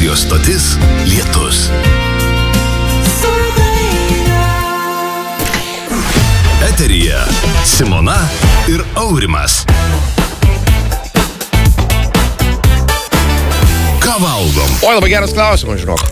Radio stotis Lietus. Eteryje Simona ir Aurimas. Ką valgom? Oi, labai geras klausimas, žinok.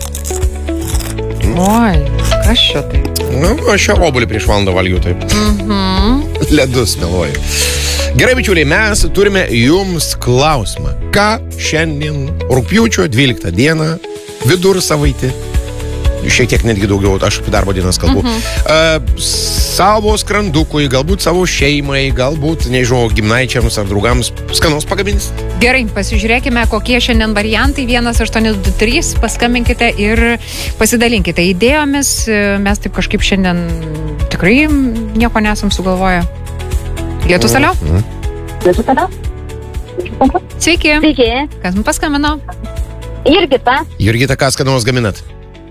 Oi, kas čia tai? Aš čia obuolį prieš valandą valgiau taip. Ledus, meluoju. Gerai, bičiuliai, mes turime jums klausimą. Ką šiandien rugpjūčio 12 dieną, vidur savaitė, šiek tiek netgi daugiau, aš apie darbo dienas kalbu, savo skrandukui, galbūt savo šeimai, galbūt, nežinau, gimnaičiams ar draugams skanos pagamins? Gerai, pasižiūrėkime, kokie šiandien variantai. 1823, paskambinkite ir pasidalinkite idėjomis. Mes taip kažkaip šiandien tikrai nieko nesam sugalvoję. Lietus, alio? Lietus, alio? Sveiki. Sveiki. Kas mums paskambino? Jurgita. Jurgita, ką skanos gaminat?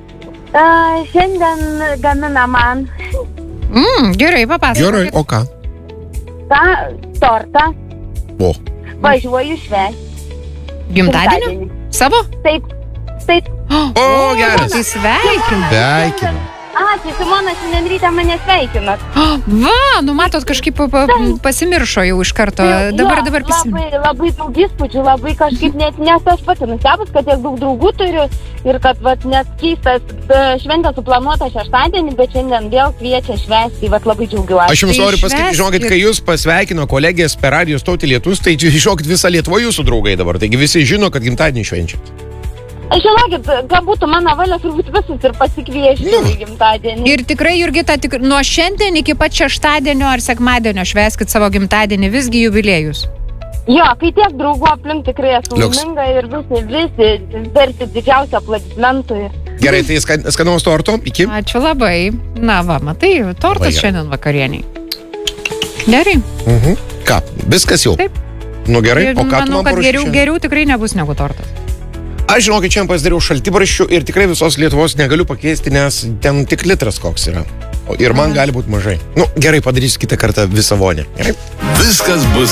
Šiandien gamina man Gerai, papasakokit. Gerai, o ką? tą tortą. O. Važiuoju švęsti. Gimtadienį? Savo? Taip. O, geras. Tai sveikinu. Sveikinu. Ačiū, Simona, šiandien ryte mane sveikinat. Va, matot, kažkaip pasimiršo jau iš karto. Dabar prisimenu. Labai daug įspūdžių, labai kažkaip net nes aš pati nustebus, kad tiek daug draugų turiu ir kad net keistas šventė suplanuota šeštadienį, bet šiandien vėl kviečia švęsti, labai džiaugiuosi. Aš jums noriu pasakyti, žinokit, kai jūs pasveikino kolegės per Radio stotį Lietus, tai žinokit, visą Lietuvą jūsų draugai dabar, taigi visi žino, kad gimtadienį švenčiat. Žinokit, ką būtų mano valia, turbūt visus ir pasikviešti į gimtadienį. Ir tikrai, Jurgita, nuo šiandien iki pat šeštadienio ar sekmadienio švęskit savo gimtadienį, visgi jubiliejus. Jo, kai tiek draugų aplink tikrai esu laiminga ir visi verti didžiausią aplodismentų. Gerai, tai skanaus torto, iki. Ačiū labai. Na va, matai, tortas šiandien vakarieniai. Gerai. Ką, viskas jau? Taip. Nu gerai, o ką tu man paruoši? Manau, kad geriau tikrai nebus negu tortas. Aš žinokit, čia pasidariau šaltibarščių ir tikrai visos Lietuvos negaliu pakeisti, nes ten tik litras koks yra. Ir man gali būti mažai. Nu, gerai, padarysiu kitą kartą visą vonę. Gerai? Viskas bus